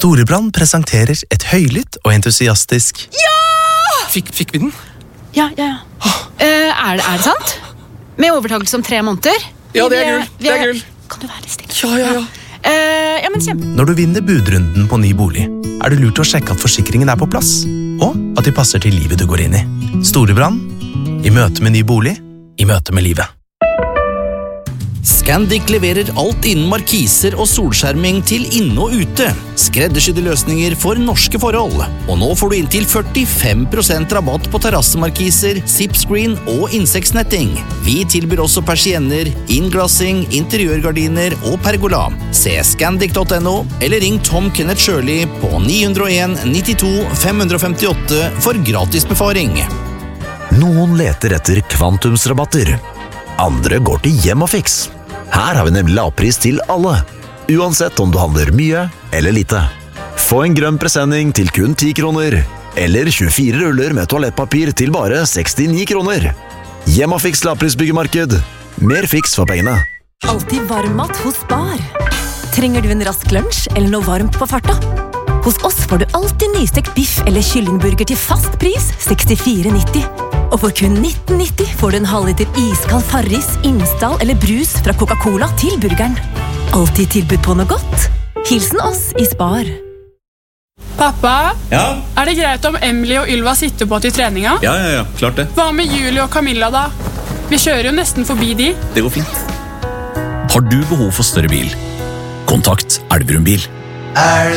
Storebrand presenterer et høylytt og entusiastisk Fikk vi den? Ja. Er det sant? Med overtakelse om 3 måneder? Ja, det er gull. Kan du være litt stille? Ja. Ja, men kjempe. Når du vinner budrunden på ny bolig, er det lurt å sjekke at forsikringen er på plass, og at de passer til livet du går inn i. Storebrand, i møte med ny bolig, i møte med livet. Scandic leverer alt innen markiser og solskjerming til inne og ute. Skreddersydde løsninger for norske forhold. Og nå får du inntil 45% rabatt på terrassemarkiser, zipscreen og insektsnetting. Vi tilbyr også persienner, innglassing, interiørgardiner og pergola. Se scandic.no eller ring Tom Kenneth Shirley på 901 92 558 for gratis befaring. Noen leter etter kvantumsrabatter. Andre går til Hjem og Fiks. Her har vi nemlig lavpris til alle, uansett om du handler mye eller lite. Få en grønn presenning til kun 10 kroner, eller 24 ruller med toalettpapir til bare 69 kroner. Hjem og Fiks lavprisbyggemarked. Mer fiks for pengene. Alltid varmmat hos Spar. Trenger du en rask lunsj eller noe varmt på farta? Hos oss får du alltid nystekt biff eller kyllingburger til fast pris 64,90. Og for kun 19,90 får du en halvliter iskald Farris, Imsdal eller brus fra Coca-Cola til burgeren. Alltid tilbud på noe godt. Hilsen oss i Spar. Pappa, Ja, er det greit om Emily og Ylva sitter på til treninga? ja, klart det. Hva med Julie og Camilla da? Vi kjører jo nesten forbi de. Det går fint. Har du behov for større bil? Kontakt Elverum Bil.